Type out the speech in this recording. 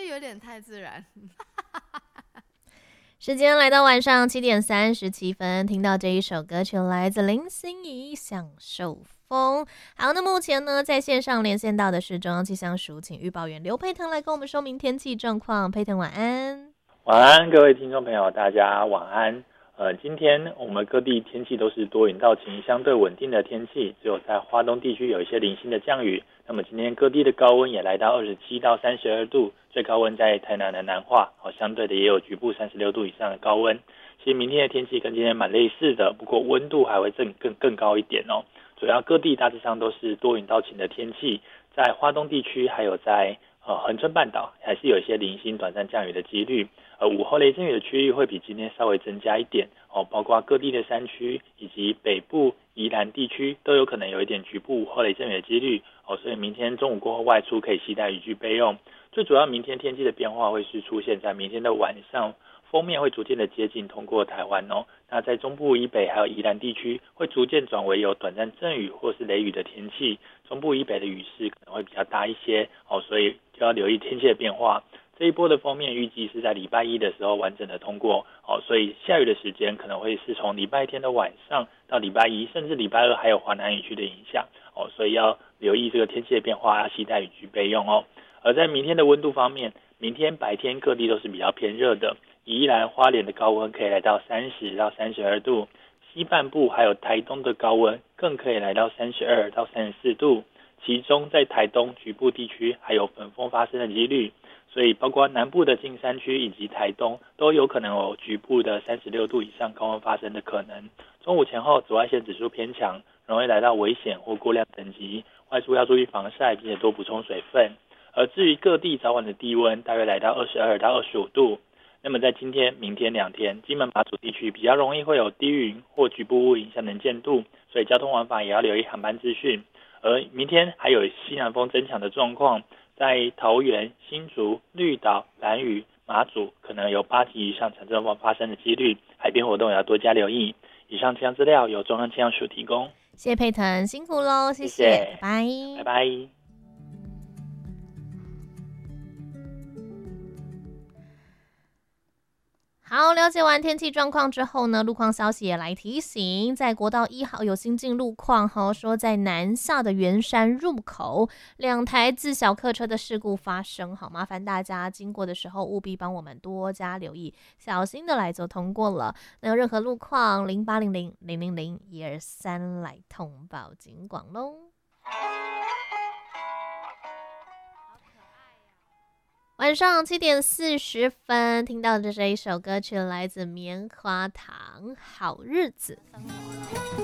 有点太自然。 时间来到晚上7:37，听到这一首歌曲来自林心怡《享受风》。好，那目前呢，在线上连线到的是中央气象署请预报员刘佩腾来跟我们说明天气状况。佩腾晚安。 晚安，各位听众朋友，大家晚安。今天我们各地天气都是多云到晴，相对稳定的天气，只有在花东地区有一些零星的降雨。那么今天各地的高温也来到27到32度，最高温在台南的南化，相对的也有局部36度以上的高温。其实明天的天气跟今天蛮类似的，不过温度还会更高一点哦。主要各地大致上都是多云到晴的天气，在花东地区还有在恒春半岛还是有一些零星短暂降雨的几率。午后雷阵雨的区域会比今天稍微增加一点包括各地的山区以及北部宜兰地区都有可能有一点局部午后雷阵雨的几率所以明天中午过后外出可以携带雨具备用。最主要明天天气的变化会是出现在明天的晚上，锋面会逐渐的接近通过台湾那在中部以北还有宜兰地区会逐渐转为有短暂阵雨或是雷雨的天气，中部以北的雨势可能会比较大一些所以就要留意天气的变化。这一波的锋面预计是在礼拜一的时候完整的通过所以下雨的时间可能会是从礼拜天的晚上到礼拜一，甚至礼拜二还有华南雨区的影响所以要留意这个天气的变化，要携带雨具备用而在明天的温度方面，明天白天各地都是比较偏热的，宜兰花莲的高温可以来到30到32度，西半部还有台东的高温更可以来到32到34度，其中在台东局部地区还有粉风发生的几率，所以包括南部的近山区以及台东都有可能有局部的36度以上高温发生的可能。中午前后紫外线指数偏强，容易来到危险或过量等级，外出要注意防晒并且多补充水分。而至于各地早晚的低温大约来到22到25度，那么在今天明天2天金门马祖地区比较容易会有低云或局部雾影响能见度，所以交通往返也要留意航班资讯。而明天还有西南风增强的状况，在桃园、新竹、绿岛、兰屿、马祖可能有8级以上强阵风发生的几率，海边活动也要多加留意。以上气象资料由中央气象署提供。 谢谢佩腾，辛苦咯，谢谢， 拜拜， 拜拜。 好，了解完天气状况之后呢，路况消息也来提醒，在国道1号有新进路况说在南下的圆山入口2台自小客车的事故发生，麻烦大家经过的时候务必帮我们多加留意，小心的来做通过了。那有任何路况0800-000-123来通报警广咯。晚上7:40，听到的这一首歌曲来自棉花糖《好日子》。